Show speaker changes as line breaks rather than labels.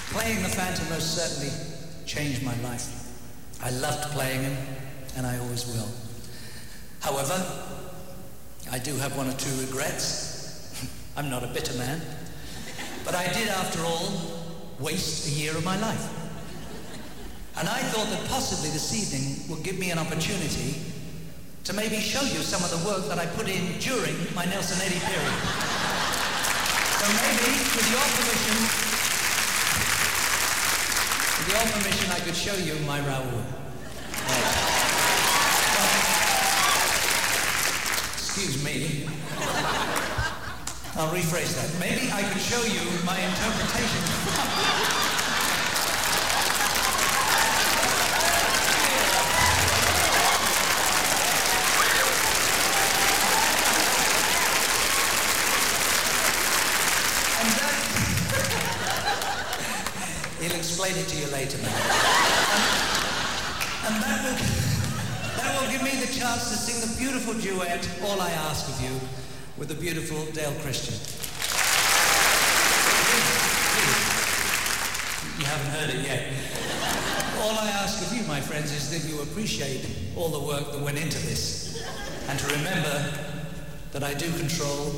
Playing the Phantom most certainly changed my life. I loved playing him, and I always will. However, I do have one or two regrets. I'm not a bitter man. But I did, after all, waste a year of my life. And I thought that possibly this evening would give me an opportunity to maybe show you some of the work that I put in during my Nelson Eddy period. So maybe, with your permission, I could show you my Raoul. Excuse me. I'll rephrase that. Maybe I could show you my interpretation. He'll explain it to you later, man. And that will give me the chance to sing the beautiful duet, All I Ask of You, with the beautiful Dale Christian. You haven't heard it yet. All I ask of you, my friends, is that you appreciate all the work that went into this, and to remember that I do control